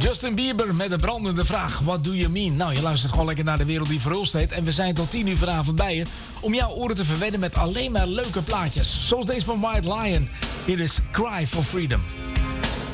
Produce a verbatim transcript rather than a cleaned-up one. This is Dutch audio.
Justin Bieber met de brandende vraag: What do you mean? Nou, je luistert gewoon lekker naar De Wereld Die Verhulst Heet. En we zijn tot tien uur vanavond bij je om jouw oren te verwennen met alleen maar leuke plaatjes. Zoals deze van White Lion. Hier is Cry for Freedom.